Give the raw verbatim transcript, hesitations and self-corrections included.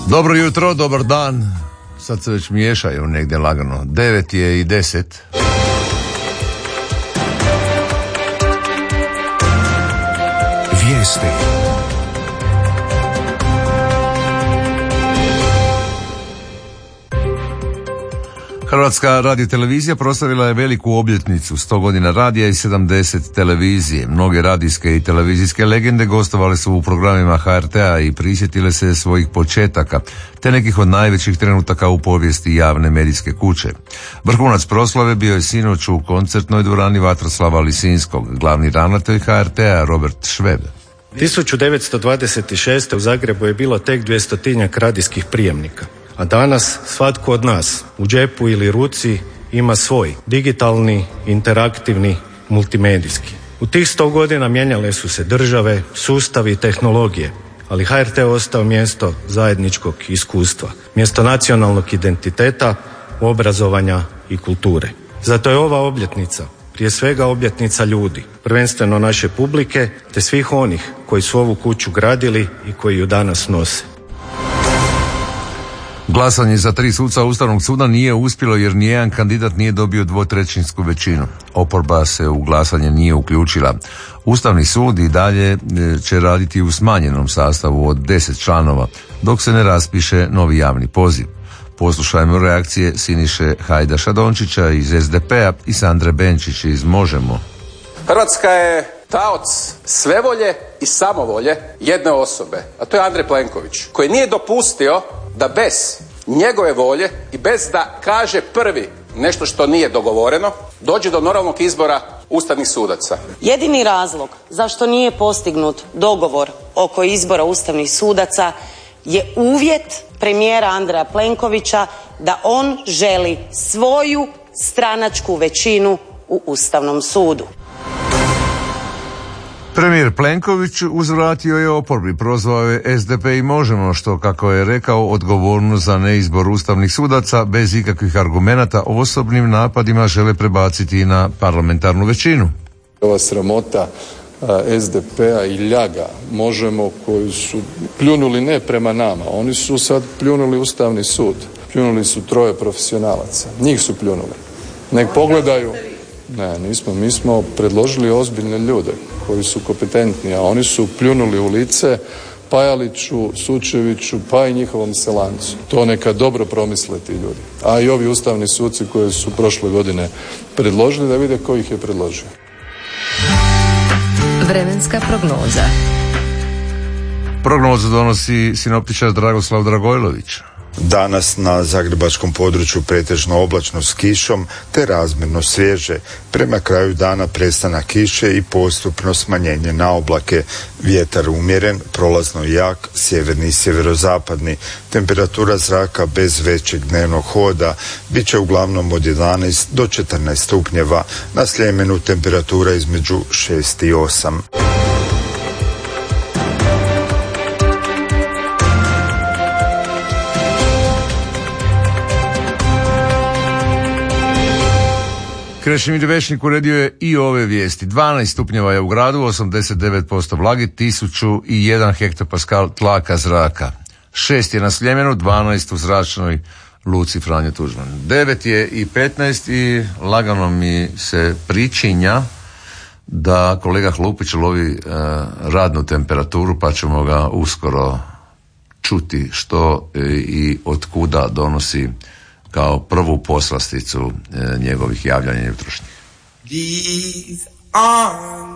Dobro jutro, dobar dan. Sad se već miješaju negdje lagano. Devet je i deset. Vijesti. Hrvatska radiotelevizija proslavila je veliku obljetnicu, sto godina radija i sedamdeset televizije. Mnoge radijske i televizijske legende gostovale su u programima ha er te-a i prisjetile se svojih početaka, te nekih od najvećih trenutaka u povijesti javne medijske kuće. Vrhunac proslave bio je sinoć u koncertnoj dvorani Vatroslava Lisinskog. Glavni ravnatelj ha er te-a Robert Šveb. tisuću devetsto dvadeset šeste. u Zagrebu je bilo tek dvjestotinjak radijskih prijemnika. A danas svatko od nas u džepu ili ruci ima svoj digitalni, interaktivni, multimedijski. U tih sto godina mijenjale su se države, sustavi i tehnologije, ali ha er te ostao mjesto zajedničkog iskustva, mjesto nacionalnog identiteta, obrazovanja i kulture. Zato je ova obljetnica prije svega obljetnica ljudi, prvenstveno naše publike, te svih onih koji su ovu kuću gradili i koji ju danas nose. Glasanje za tri suca Ustavnog suda nije uspjelo jer nijedan kandidat nije dobio dvotrećinsku većinu. Oporba se u glasanje nije uključila. Ustavni sud i dalje će raditi u smanjenom sastavu od deset članova, dok se ne raspiše novi javni poziv. Poslušajmo reakcije Siniše Hajdaša Dončića iz es de pe-a i Sandre Benčić iz Možemo. Hrvatska je taoc svevolje i samovolje jedne osobe, a to je Andrej Plenković, koji nije dopustio da bez njegove volje i bez da kaže prvi nešto što nije dogovoreno, dođe do normalnog izbora ustavnih sudaca. Jedini razlog zašto nije postignut dogovor oko izbora ustavnih sudaca je uvjet premijera Andreja Plenkovića da on želi svoju stranačku većinu u Ustavnom sudu. Premijer Plenković uzvratio je oporbi, prozvao je es de pe i Možemo, što, kako je rekao, odgovornost za neizbor ustavnih sudaca bez ikakvih argumenata osobnim napadima žele prebaciti na parlamentarnu većinu. Ova sramota es de pe-a i ljaga Možemo, koju su pljunuli ne prema nama, oni su sad pljunuli Ustavni sud, pljunuli su troje profesionalaca, njih su pljunuli. Nek pogledaju. Ne, nismo, mi smo predložili ozbiljne ljude koji su kompetentni, a oni su pljunuli u lice Pajaliću, Sučeviću, pa i njihovom Selancu. To neka dobro promisle ti ljudi. A i ovi ustavni suci koji su prošle godine predložili, da vide ko ih je predložio. Vremenska prognoza. Prognozu donosi sinoptičar Dragoslav Dragojlović. Danas na zagrebačkom području pretežno oblačno s kišom te razmjerno svježe. Prema kraju dana prestanak kiše i postupno smanjenje na oblake. Vjetar umjeren, prolazno jak, sjeverni i sjeverozapadni. Temperatura zraka bez većeg dnevnog hoda bit će uglavnom od jedanaest do četrnaest stupnjeva. Na Sljemenu temperatura između šest i osam. Krešimir Vešnik uredio je i ove vijesti. dvanaest stupnjeva je u gradu, osamdeset devet posto vlage, tisuću jedan hektopaskal tlaka zraka. šest je na Sljemenu, dvanaest u zračnoj luci Franjo Tuđman. devet je i petnaest i lagano mi se pričinja da kolega Hlupić lovi uh, radnu temperaturu, pa ćemo ga uskoro čuti što e, i od kuda donosi kao prvu poslasticu e, njegovih javljanja jutrošnjih.